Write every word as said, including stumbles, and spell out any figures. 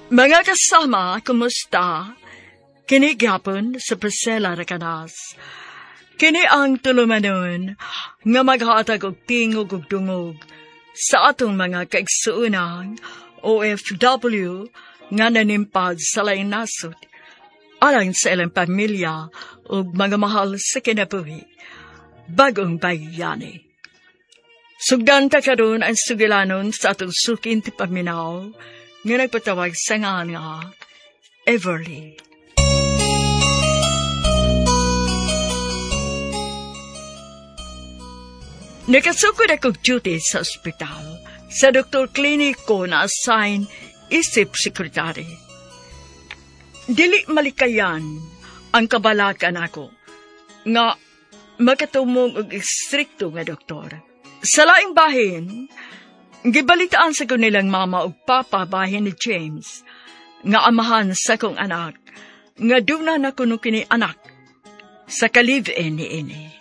Mga kasama, kumusta? Kini gyapon sa Priscilla Rakanas. Kini ang tulumanon nga maghatag og tingog ug dungog sa atong mga kaigsuunang O F W nga nanimpad sa laing nasod alang sa ilang pamilya ug mga mahal sa kinabuhi. Bagong bayani. Sugdan ta karon ang sugilanon sa atong sukin ti paminaw nga nagpatawag sa nga nga Everly. Nakasukod akong duty sa ospital sa doktor kliniko na assign isip sekretary. Dili malikayan ang kabalakan ako nga makatumong og istrikto nga doktor. Sa laing bahin, gibalitaan sa kanilang mama ug papa bahin ni James nga amahan sa kong anak nga duna na kuno kini anak sa ka-live-in ni ini.